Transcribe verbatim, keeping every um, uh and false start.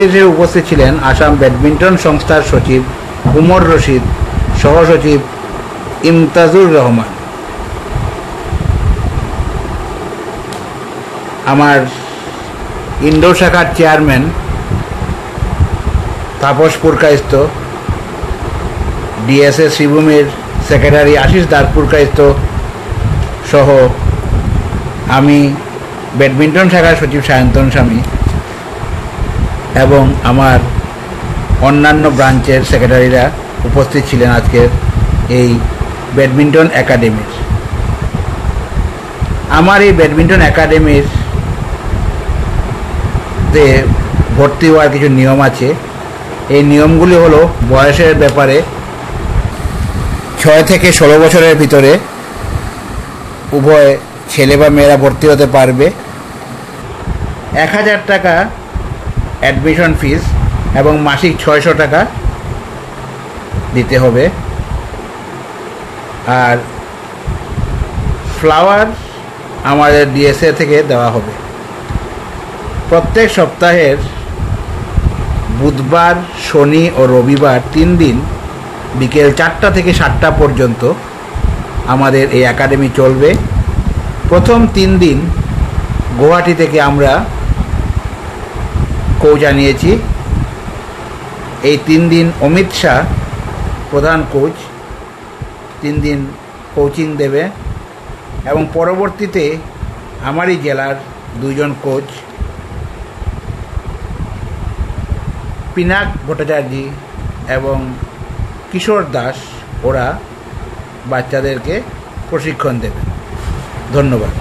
এসে উপস্থিত ছিলেন আসাম ব্যাডমিন্টন সংস্থার সচিব উমর রশিদ, সহসচিব ইমতাজুর রহমান, আমার ইন্ডোর শাখার chairman Tapas Purkayastha, DSS শ্রীভূমির secretary Ashis Das Purkayastha সহ আমি ব্যাডমিন্টন শাখার সচিব সায়ন্তন স্বামী এবং আমার অন্যান্য ব্রাঞ্চের সেক্রেটারিরা উপস্থিত ছিলেন আজকের এই ব্যাডমিন্টন একাডেমির। আমার এই ব্যাডমিন্টন একাডেমির তে ভর্তি হওয়ার কিছু নিয়ম আছে। এই নিয়মগুলি হলো, বয়সের ব্যাপারে ছয় থেকে ষোলো বছরের ভিতরে উভয় ছেলে বা মেয়েরা ভর্তি হতে পারবে। এক হাজার টাকা অ্যাডমিশন ফিস এবং মাসিক ছয়শো টাকা দিতে হবে। আর ফ্লাওয়ার আমাদের ডিএসএ থেকে দেওয়া হবে। প্রত্যেক সপ্তাহের বুধবার, শনি ও রবিবার তিন দিন বিকেল চারটা থেকে সাতটা পর্যন্ত আমাদের এই একাডেমি চলবে। প্রথম তিন দিন গুয়াহাটি থেকে আমরা কোচ আনিয়েছি। এই তিন দিন অমিত শাহ প্রধান কোচ তিন দিন কোচিং দেবে এবং পরবর্তীতে আমারই জেলার দুইজন কোচ পিনাক ভট্টাচার্য এবং কিশোর দাস, ওরা বাচ্চাদেরকে প্রশিক্ষণ দেবে। ধন্যবাদ।